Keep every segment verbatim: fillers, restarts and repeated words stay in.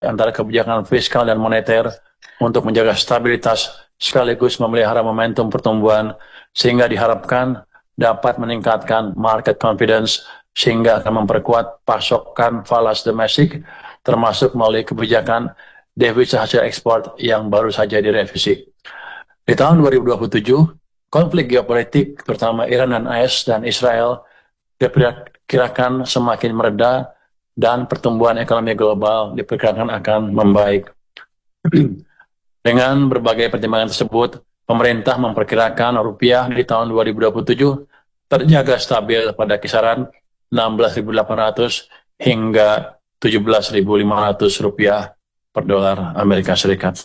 antara kebijakan fiskal dan moneter untuk menjaga stabilitas sekaligus memelihara momentum pertumbuhan sehingga diharapkan dapat meningkatkan market confidence sehingga akan memperkuat pasokan falas domestik termasuk melalui kebijakan devisa hasil ekspor yang baru saja direvisi. Di tahun dua ribu dua puluh tujuh, konflik geopolitik terutama Iran dan A S dan Israel diperkirakan semakin mereda dan pertumbuhan ekonomi global diperkirakan akan membaik. Dengan berbagai pertimbangan tersebut, pemerintah memperkirakan rupiah di tahun dua ribu dua puluh tujuh terjaga stabil pada kisaran enam belas ribu delapan ratus hingga tujuh belas ribu lima ratus rupiah per dolar Amerika Serikat.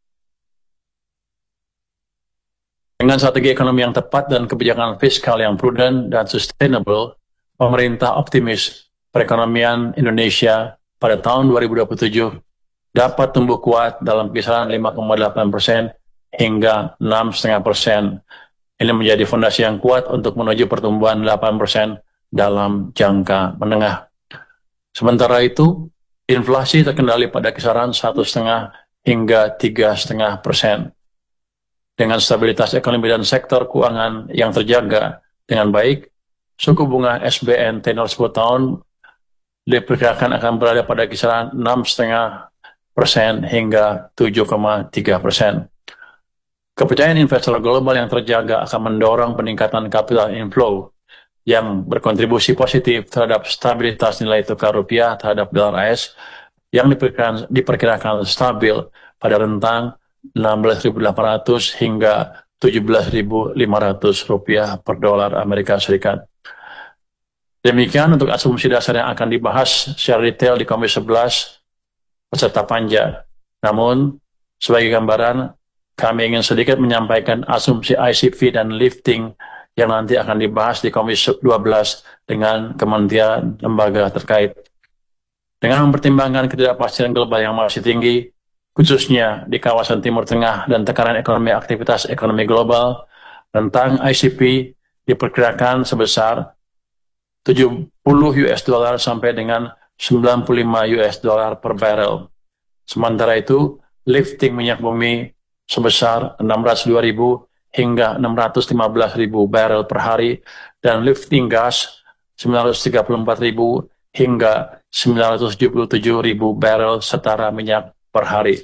Dengan strategi ekonomi yang tepat dan kebijakan fiskal yang prudent dan sustainable, pemerintah optimis perekonomian Indonesia pada tahun dua ribu dua puluh tujuh dapat tumbuh kuat dalam kisaran lima koma delapan persen hingga enam koma lima persen. Ini menjadi fondasi yang kuat untuk menuju pertumbuhan delapan persen dalam jangka menengah. Sementara itu, inflasi terkendali pada kisaran satu koma lima hingga tiga koma lima persen. Dengan stabilitas ekonomi dan sektor keuangan yang terjaga dengan baik, suku bunga S B N tenor sepuluh tahun diperkirakan akan berada pada kisaran enam koma lima persen hingga tujuh koma tiga persen. Kepercayaan investor global yang terjaga akan mendorong peningkatan capital inflow yang berkontribusi positif terhadap stabilitas nilai tukar rupiah terhadap dolar A S yang diperkirakan, diperkirakan stabil pada rentang enam belas ribu delapan ratus hingga tujuh belas ribu lima ratus rupiah per dolar Amerika Serikat. Demikian untuk asumsi dasar yang akan dibahas secara detail di Komisi sebelas peserta Panja. Namun, sebagai gambaran, kami ingin sedikit menyampaikan asumsi I C V dan lifting yang nanti akan dibahas di Komisi dua belas dengan kementerian lembaga terkait. Dengan mempertimbangkan ketidakpastian global yang masih tinggi, khususnya di kawasan Timur Tengah dan tekanan ekonomi aktivitas ekonomi global, rentang I C P diperkirakan sebesar tujuh puluh US dollar sampai dengan sembilan puluh lima US dollar per barrel. Sementara itu, lifting minyak bumi sebesar enam ratus dua ribu hingga enam ratus lima belas ribu barrel per hari dan lifting gas sembilan ratus tiga puluh empat ribu hingga sembilan ratus tujuh puluh tujuh ribu barrel setara minyak per hari.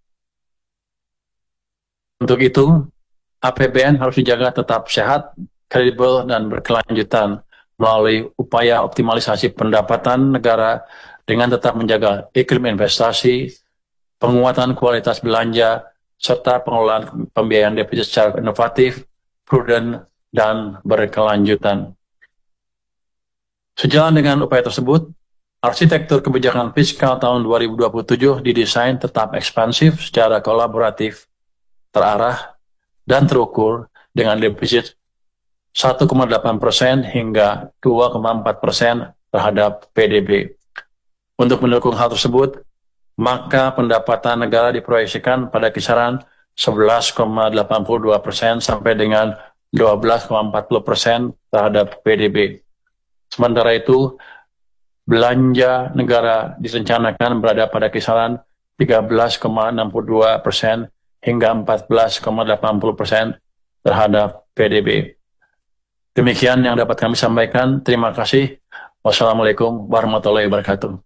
Untuk itu, A P B N harus dijaga tetap sehat, kredibel, dan berkelanjutan melalui upaya optimalisasi pendapatan negara dengan tetap menjaga iklim investasi, penguatan kualitas belanja, serta pengelolaan pembiayaan defisit secara inovatif, prudent, dan berkelanjutan. Sejalan dengan upaya tersebut, arsitektur kebijakan fiskal tahun dua ribu dua puluh tujuh didesain tetap ekspansif secara kolaboratif, terarah, dan terukur dengan defisit satu koma delapan persen hingga dua koma empat persen terhadap P D B. Untuk mendukung hal tersebut, maka pendapatan negara diproyeksikan pada kisaran sebelas koma delapan puluh dua persen sampai dengan dua belas koma empat puluh persen terhadap P D B. Sementara itu, belanja negara direncanakan berada pada kisaran tiga belas koma enam puluh dua persen hingga empat belas koma delapan puluh persen terhadap P D B. Demikian yang dapat kami sampaikan. Terima kasih. Wassalamualaikum warahmatullahi wabarakatuh.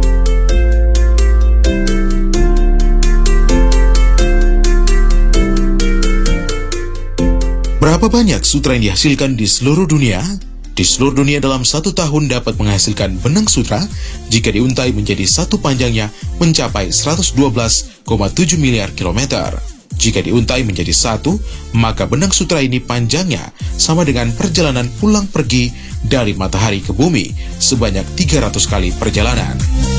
Berapa banyak sutra yang dihasilkan di seluruh dunia? Di seluruh dunia dalam satu tahun dapat menghasilkan benang sutra jika diuntai menjadi satu panjangnya mencapai seratus dua belas koma tujuh miliar kilometer. Jika diuntai menjadi satu, maka benang sutra ini panjangnya sama dengan perjalanan pulang pergi dari matahari ke bumi sebanyak tiga ratus kali perjalanan.